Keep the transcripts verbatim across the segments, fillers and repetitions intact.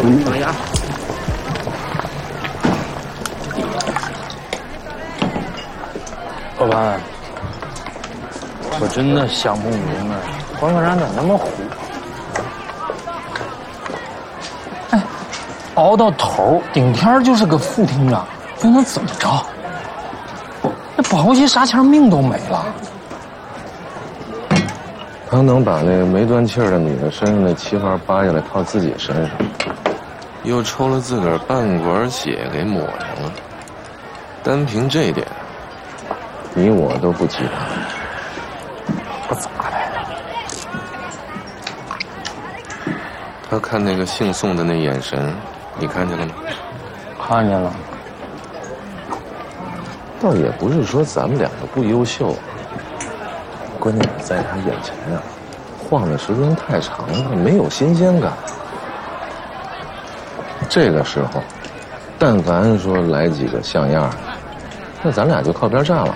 哎呀！老板，我真的想不明白，关科长咋那么虎？哎，熬到头，顶天就是个副厅长，又能怎么着？那保不齐啥前命都没了。 他能把那个没断气儿的女的身上那旗花扒下来套自己身上，又抽了自个儿半管血给抹上了。单凭这点，你我都不及他。 不咋的。 他看那个姓宋的那眼神，你看见了吗？ 看见了。 倒也不是说咱们两个不优秀，关键是在他眼前啊，晃的时间太长了，没有新鲜感。这个时候，但凡说来几个像样的，那咱俩就靠边站了。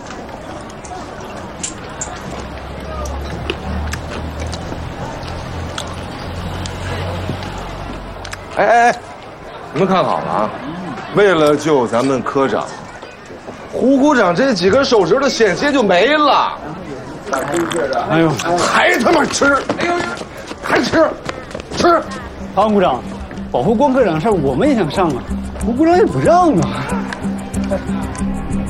哎哎哎，你们看好了啊！为了救咱们科长，胡股长这几根手指的险些就没了。 哎呦， 还他妈吃！哎呦，还吃，吃！ 潘股长，保护关科长事儿我们也想上啊，胡股长也不让啊。